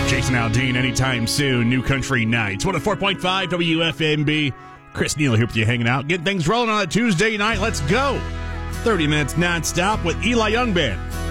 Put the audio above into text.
Jason Aldean anytime soon. New Country Nights. 104.5 WFMB. Chris Neal here with you hanging out. Getting things rolling on a Tuesday night. Let's go. 30 minutes nonstop with Eli Young Band.